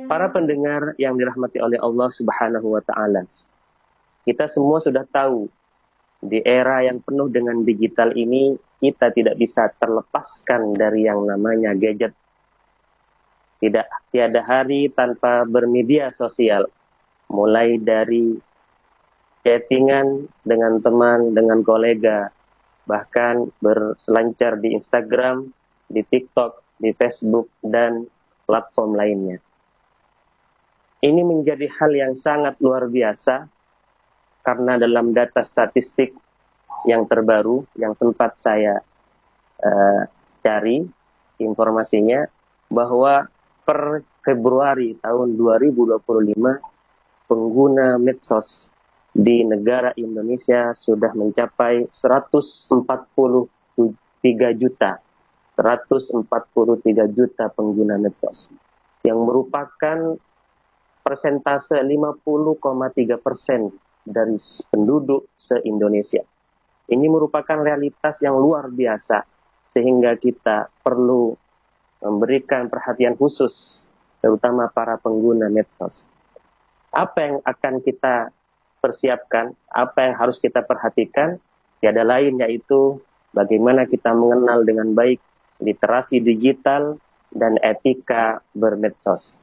Para pendengar yang dirahmati oleh Allah Subhanahu wa Ta'ala, kita semua sudah tahu di era yang penuh dengan digital ini, kita tidak bisa terlepaskan dari yang namanya gadget. Tiada hari tanpa bermedia sosial, mulai dari chattingan dengan teman, dengan kolega, bahkan berselancar di Instagram, di TikTok, di Facebook, dan platform lainnya. Ini menjadi hal yang sangat luar biasa karena dalam data statistik yang terbaru yang sempat saya cari informasinya bahwa per Februari tahun 2025 pengguna medsos di negara Indonesia sudah mencapai 143 juta pengguna medsos, yang merupakan persentase 50,3% dari penduduk se-Indonesia. Ini merupakan realitas yang luar biasa, sehingga kita perlu memberikan perhatian khusus, terutama para pengguna medsos. Apa yang akan kita persiapkan, apa yang harus kita perhatikan, tiada lain yaitu bagaimana kita mengenal dengan baik literasi digital dan etika bermedsos.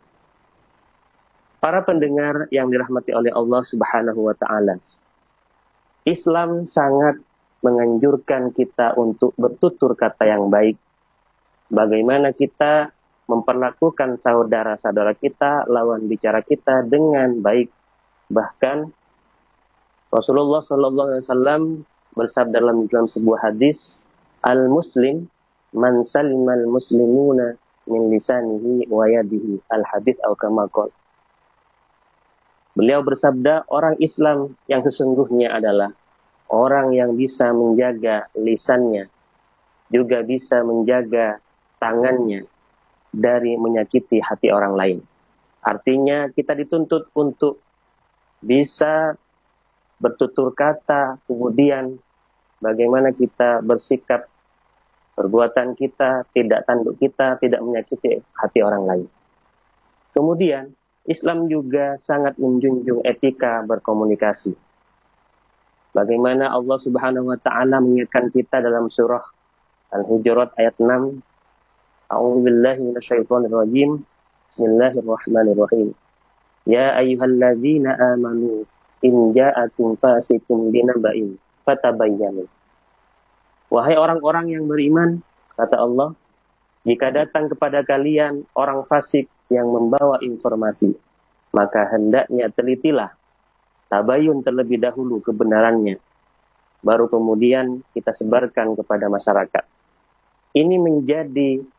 Para pendengar yang dirahmati oleh Allah Subhanahu wa Ta'ala, Islam sangat menganjurkan kita untuk bertutur kata yang baik. Bagaimana kita memperlakukan saudara-saudara kita, lawan bicara kita dengan baik. Bahkan Rasulullah SAW bersabda dalam sebuah hadis, Al-Muslim man salimal muslimuna min lisanihi wa yadihi, al-hadits atau kama qala. Beliau bersabda, orang Islam yang sesungguhnya adalah orang yang bisa menjaga lisannya, juga bisa menjaga tangannya dari menyakiti hati orang lain. Artinya kita dituntut untuk bisa bertutur kata, kemudian bagaimana kita bersikap, perbuatan kita, tidak tanduk kita, tidak menyakiti hati orang lain. Kemudian Islam juga sangat menjunjung etika berkomunikasi. Bagaimana Allah Subhanahu wa Ta'ala mengingatkan kita dalam surah Al-Hujurat ayat 6. A'udzubillahi minasyaitonir rajim. Bismillahirrahmanirrahim. Ya ayyuhalladzina amanu in ja'akum fasiqun binaba'in fatabayyanu. Wahai orang-orang yang beriman, kata Allah, jika datang kepada kalian orang fasik yang membawa informasi, maka hendaknya telitilah, tabayun terlebih dahulu kebenarannya, baru kemudian kita sebarkan kepada masyarakat. Ini menjadi